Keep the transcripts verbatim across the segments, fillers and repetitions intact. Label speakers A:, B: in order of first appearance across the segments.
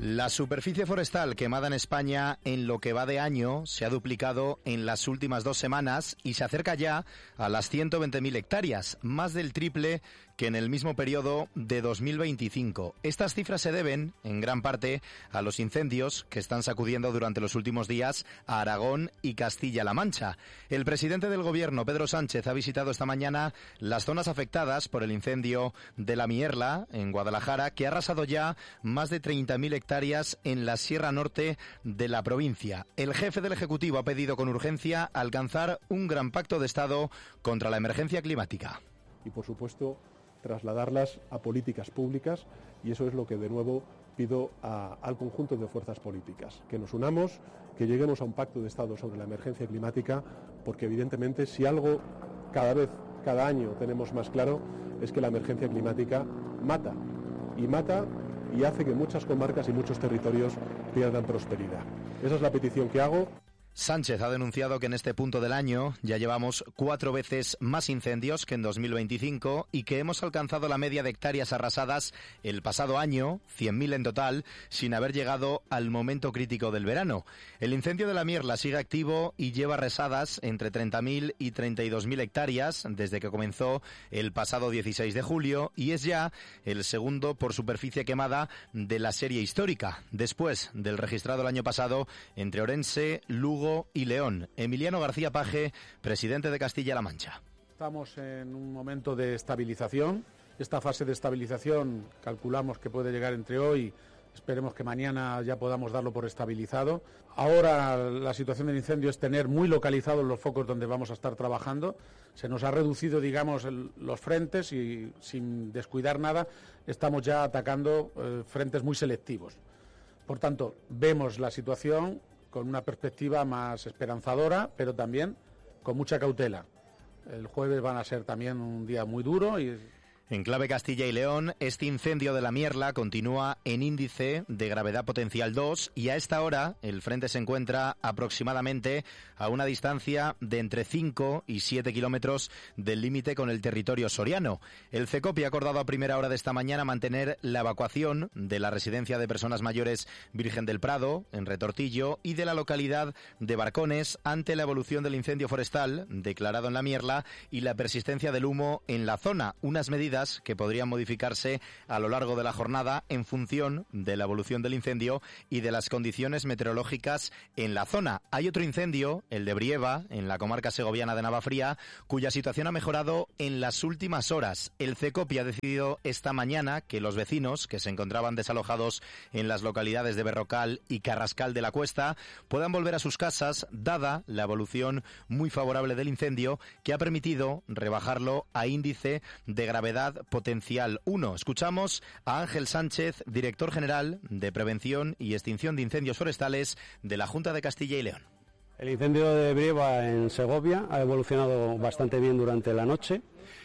A: La superficie forestal quemada en España en lo que va de año se ha duplicado en las últimas dos semanas y se acerca ya a las ciento veinte mil hectáreas, más del triple que en el mismo periodo de dos mil veinticinco. Estas cifras se deben, en gran parte, a los incendios que están sacudiendo durante los últimos días a Aragón y Castilla-La Mancha. El presidente del Gobierno, Pedro Sánchez, ha visitado esta mañana las zonas afectadas por el incendio de La Mierla, en Guadalajara, que ha arrasado ya más de treinta mil hectáreas en la Sierra Norte de la provincia. El jefe del Ejecutivo ha pedido con urgencia alcanzar un gran pacto de Estado contra la emergencia climática.
B: Y, por supuesto, trasladarlas a políticas públicas, y eso es lo que de nuevo pido a, al conjunto de fuerzas políticas, que nos unamos, que lleguemos a un pacto de Estado sobre la emergencia climática, porque evidentemente si algo cada vez, cada año tenemos más claro, es que la emergencia climática mata, y mata y hace que muchas comarcas y muchos territorios pierdan prosperidad. Esa es la petición que hago.
A: Sánchez ha denunciado que en este punto del año ya llevamos cuatro veces más incendios que en dos mil veinticinco y que hemos alcanzado la media de hectáreas arrasadas el pasado año, cien mil en total, sin haber llegado al momento crítico del verano. El incendio de La Mierla sigue activo y lleva arrasadas entre treinta mil y treinta y dos mil hectáreas desde que comenzó el pasado dieciséis de julio y es ya el segundo por superficie quemada de la serie histórica, después del registrado el año pasado entre Orense, Lugo y León. Emiliano García Paje, presidente de Castilla-La Mancha.
C: Estamos en un momento de estabilización. Esta fase de estabilización calculamos que puede llegar entre hoy, esperemos que mañana ya podamos darlo por estabilizado. Ahora la situación del incendio es tener muy localizados los focos donde vamos a estar trabajando. Se nos ha reducido, digamos, el, los frentes y sin descuidar nada estamos ya atacando eh, frentes muy selectivos. Por tanto, vemos la situación con una perspectiva más esperanzadora, pero también con mucha cautela. El jueves van a ser también un día muy duro y...
A: En clave Castilla y León, este incendio de La Mierla continúa en índice de gravedad potencial dos y a esta hora el frente se encuentra aproximadamente a una distancia de entre cinco y siete kilómetros del límite con el territorio soriano. El CECOPI ha acordado a primera hora de esta mañana mantener la evacuación de la residencia de personas mayores Virgen del Prado, en Retortillo, y de la localidad de Barcones ante la evolución del incendio forestal declarado en La Mierla y la persistencia del humo en la zona. Unas medidas que podrían modificarse a lo largo de la jornada en función de la evolución del incendio y de las condiciones meteorológicas en la zona. Hay otro incendio, el de Brieva, en la comarca segoviana de Navafría, cuya situación ha mejorado en las últimas horas. El CECOPI ha decidido esta mañana que los vecinos que se encontraban desalojados en las localidades de Berrocal y Carrascal de la Cuesta puedan volver a sus casas, dada la evolución muy favorable del incendio que ha permitido rebajarlo a índice de gravedad potencial uno. Escuchamos a Ángel Sánchez, director general de Prevención y Extinción de Incendios Forestales de la Junta de Castilla y León.
D: El incendio de Brieva en Segovia ha evolucionado bastante bien durante la noche.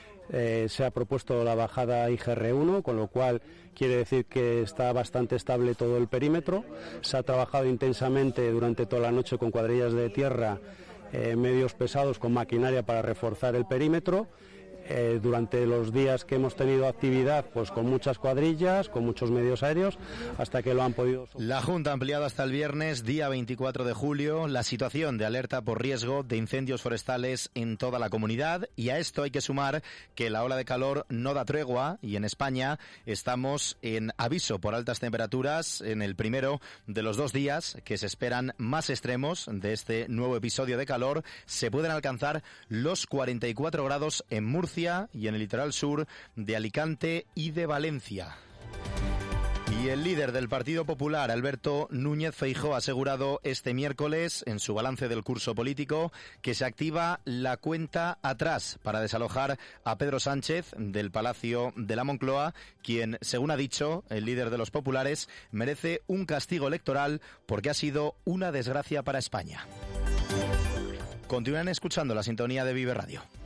D: Eh, se ha propuesto la bajada I G R uno, con lo cual quiere decir que está bastante estable todo el perímetro. Se ha trabajado intensamente durante toda la noche con cuadrillas de tierra, eh, medios pesados, con maquinaria para reforzar el perímetro. Eh, durante los días que hemos tenido actividad, pues con muchas cuadrillas, con muchos medios aéreos, hasta que lo han podido...
A: La Junta ha ampliado hasta el viernes, día veinticuatro de julio, la situación de alerta por riesgo de incendios forestales en toda la comunidad, y a esto hay que sumar que la ola de calor no da tregua, y en España estamos en aviso por altas temperaturas en el primero de los dos días que se esperan más extremos de este nuevo episodio de calor. Se pueden alcanzar los cuarenta y cuatro grados en Murcia y en el litoral sur de Alicante y de Valencia. Y el líder del Partido Popular, Alberto Núñez Feijóo, ha asegurado este miércoles en su balance del curso político que se activa la cuenta atrás para desalojar a Pedro Sánchez del Palacio de la Moncloa, quien, según ha dicho el líder de los populares, merece un castigo electoral porque ha sido una desgracia para España. Continúan escuchando la sintonía de Vive Radio.